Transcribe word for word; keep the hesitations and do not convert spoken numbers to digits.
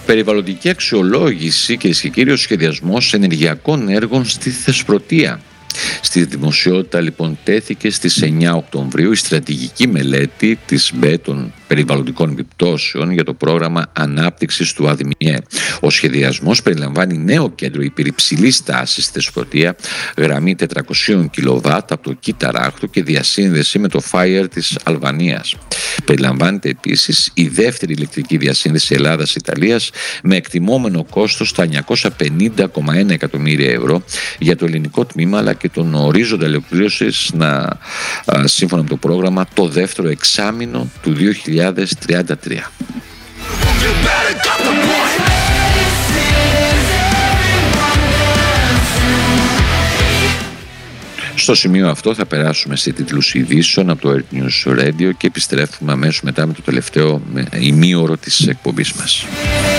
Περιβαλλοντική αξιολόγηση και και κύριος σχεδιασμός ενεργειακών έργων στη Θεσπρωτεία. Στη δημοσιότητα λοιπόν τέθηκε στις εννιά Οκτωβρίου η στρατηγική μελέτη της ΜΠΕ των περιβαλλοντικών επιπτώσεων για το πρόγραμμα ανάπτυξης του ΑΔΜΙΕ. Ο σχεδιασμός περιλαμβάνει νέο κέντρο υπερυψηλής τάσης στη Θεσπρωτεία, γραμμή τετρακόσια κιλοβάτ από το Κιταράχτο και διασύνδεση με το Fire της Αλβανίας. Περιλαμβάνεται επίσης η δεύτερη ηλεκτρική διασύνδεση Ελλάδας-Ιταλίας με εκτιμόμενο κόστος στα εννιακόσια πενήντα κόμμα ένα εκατομμύρια ευρώ για το ελληνικό τμήμα, αλλά και τον ορίζοντα ολοκλήρωσης να, σύμφωνα με το πρόγραμμα, το δεύτερο εξάμηνο του δύο χιλιάδες τριάντα τρία. Στο σημείο αυτό θα περάσουμε σε τίτλους ειδήσεων από το Earth News Radio και επιστρέφουμε αμέσως μετά με το τελευταίο ημίωρο της εκπομπής μας.